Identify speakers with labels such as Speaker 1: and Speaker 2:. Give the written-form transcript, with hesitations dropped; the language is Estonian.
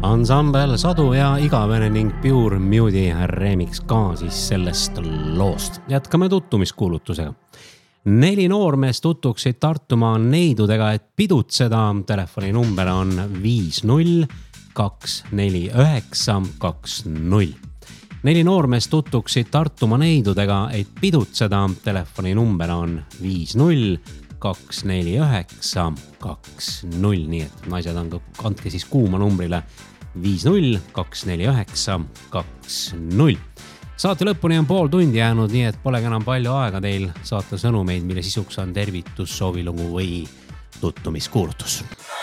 Speaker 1: Ansambel Sadu ja igavene ning Pure Mute'i remix ka siis sellest loost. Jätkame tuttumiskuulutusega. 4 noormeest tutuksid Tartumaa neidudega, et pidutseda. Telefoni number on 5024920. 4 noormeest tutuksid Tartumaa neidudega, et pidutseda. Telefoni number on 5024920. Nii et naised andke siis kuuma numbrile 5024920. Saate lõpuni on pool tundi jäänud, nii et polegi enam palju aega teil saata sõnumeid, mille sisuks on tervitus, soovilugu või tuttumiskuulutus.